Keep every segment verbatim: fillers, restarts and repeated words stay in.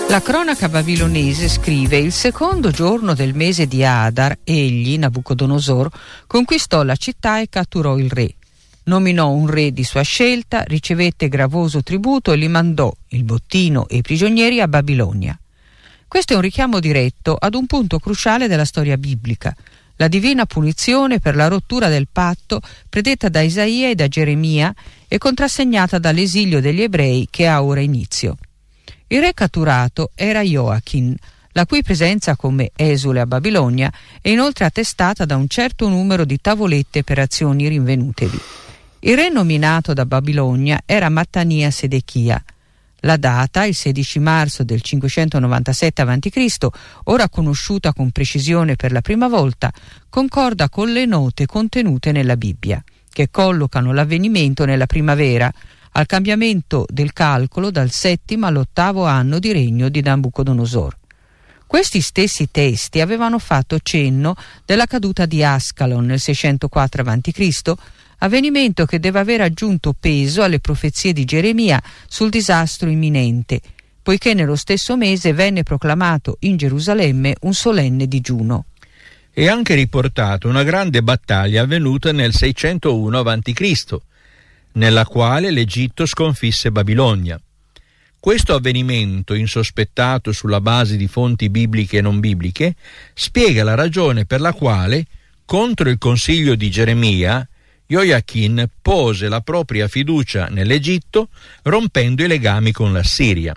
La cronaca babilonese scrive: il secondo giorno del mese di Adar, egli, Nabucodonosor, conquistò la città e catturò il re. Nominò un re di sua scelta, ricevette gravoso tributo e li mandò, il bottino e i prigionieri, a Babilonia. Questo è un richiamo diretto ad un punto cruciale della storia biblica: la divina punizione per la rottura del patto predetta da Isaia e da Geremia e contrassegnata dall'esilio degli ebrei che ha ora inizio. Il re catturato era Joachim, la cui presenza come esule a Babilonia è inoltre attestata da un certo numero di tavolette per azioni rinvenutevi. Il re nominato da Babilonia era Mattania Sedechia. La data, il sedici marzo del cinquecentonovantasette avanti Cristo, ora conosciuta con precisione per la prima volta, concorda con le note contenute nella Bibbia, che collocano l'avvenimento nella primavera, al cambiamento del calcolo dal settimo all'ottavo anno di regno di Nabucodonosor. Questi stessi testi avevano fatto cenno della caduta di Ascalon nel seicentoquattro avanti Cristo, avvenimento che deve aver aggiunto peso alle profezie di Geremia sul disastro imminente, poiché nello stesso mese venne proclamato in Gerusalemme un solenne digiuno. È anche riportata una grande battaglia avvenuta nel seicentouno avanti Cristo, nella quale l'Egitto sconfisse Babilonia. Questo avvenimento, insospettato sulla base di fonti bibliche e non bibliche, spiega la ragione per la quale, contro il consiglio di Geremia, Joachim pose la propria fiducia nell'Egitto, rompendo i legami con la Siria.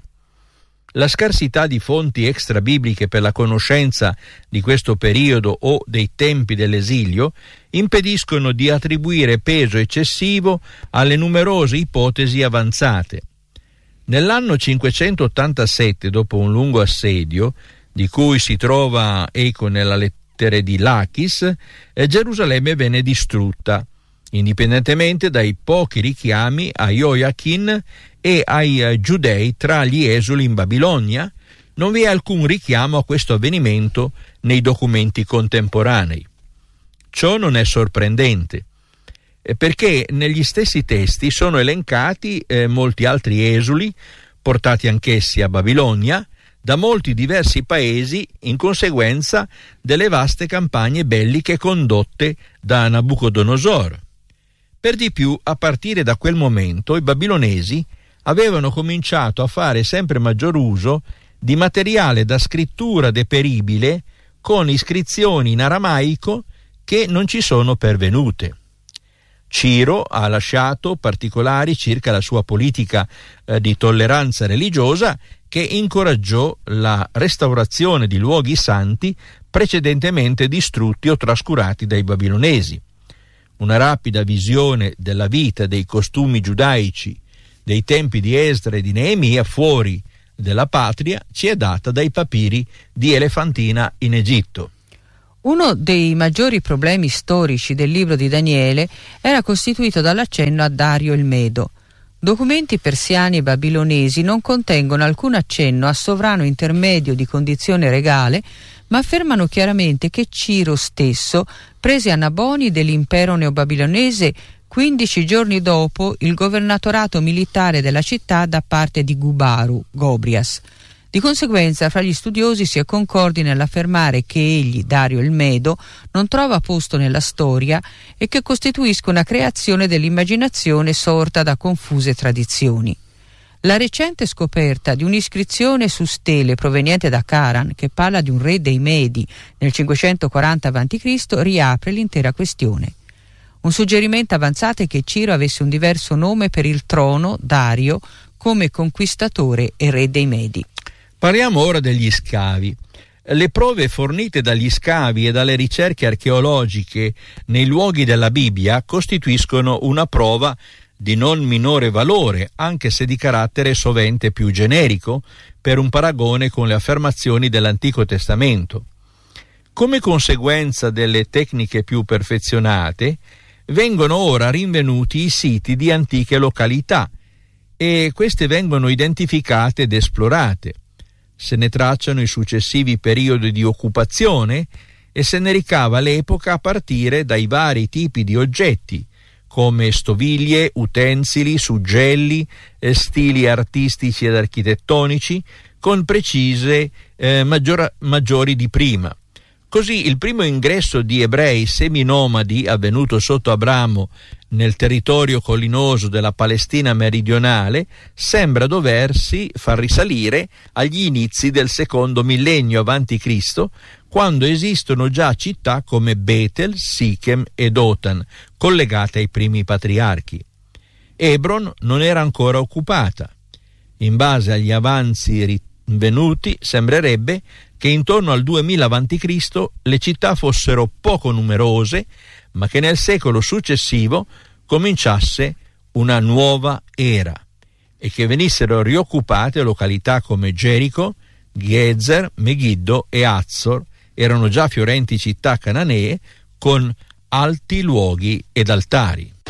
La scarsità di fonti extrabibliche per la conoscenza di questo periodo o dei tempi dell'esilio impediscono di attribuire peso eccessivo alle numerose ipotesi avanzate. Nell'anno cinquecentottantasette, dopo un lungo assedio, di cui si trova eco nella lettera di Lachis, eh, Gerusalemme venne distrutta, indipendentemente dai pochi richiami a Joachim e ai eh, giudei tra gli esuli in Babilonia. Non vi è alcun richiamo a questo avvenimento nei documenti contemporanei. Ciò non è sorprendente, eh, perché negli stessi testi sono elencati eh, molti altri esuli, portati anch'essi a Babilonia, da molti diversi paesi in conseguenza delle vaste campagne belliche condotte da Nabucodonosor. Per di più, a partire da quel momento, i babilonesi avevano cominciato a fare sempre maggior uso di materiale da scrittura deperibile con iscrizioni in aramaico che non ci sono pervenute. Ciro ha lasciato particolari circa la sua politica eh, di tolleranza religiosa, che incoraggiò la restaurazione di luoghi santi precedentemente distrutti o trascurati dai babilonesi. Una rapida visione della vita, dei costumi giudaici dei tempi di Esdra e di Neemia fuori della patria ci è data dai papiri di Elefantina in Egitto. Uno dei maggiori problemi storici del libro di Daniele era costituito dall'accenno a Dario il Medo. Documenti persiani e babilonesi non contengono alcun accenno a sovrano intermedio di condizione regale, ma affermano chiaramente che Ciro stesso prese a Naboni dell'impero neobabilonese quindici giorni dopo il governatorato militare della città da parte di Gubaru, Gobrias. Di conseguenza, fra gli studiosi si è concordi nell'affermare che egli, Dario il Medo, non trova posto nella storia e che costituisca una creazione dell'immaginazione sorta da confuse tradizioni. La recente scoperta di un'iscrizione su stele proveniente da Caran, che parla di un re dei Medi nel cinquecentoquaranta avanti Cristo, riapre l'intera questione. Un suggerimento avanzato è che Ciro avesse un diverso nome per il trono, Dario, come conquistatore e re dei Medi. Parliamo ora degli scavi. Le prove fornite dagli scavi e dalle ricerche archeologiche nei luoghi della Bibbia costituiscono una prova di non minore valore, anche se di carattere sovente più generico, per un paragone con le affermazioni dell'Antico Testamento. Come conseguenza delle tecniche più perfezionate, vengono ora rinvenuti i siti di antiche località e queste vengono identificate ed esplorate. Se ne tracciano i successivi periodi di occupazione e se ne ricava l'epoca a partire dai vari tipi di oggetti, come stoviglie, utensili, suggelli, stili artistici ed architettonici, con precise eh, maggior, maggiori di prima. Così il primo ingresso di ebrei seminomadi avvenuto sotto Abramo nel territorio collinoso della Palestina meridionale sembra doversi far risalire agli inizi del secondo millennio avanti Cristo, quando esistono già città come Betel, Sichem e Dotan, collegate ai primi patriarchi. Hebron non era ancora occupata. In base agli avanzi rinvenuti, sembrerebbe che intorno al duemila avanti Cristo le città fossero poco numerose, ma che nel secolo successivo cominciasse una nuova era e che venissero rioccupate località come Gerico, Gezer, Megiddo e Azzor, erano già fiorenti città cananee con alti luoghi ed altari.